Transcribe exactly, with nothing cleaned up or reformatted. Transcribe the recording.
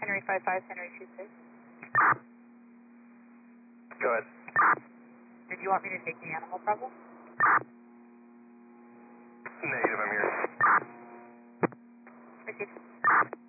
Henry five five, Henry two six. Go ahead. Did you want me to take the animal problem? Negative, I'm here. Received.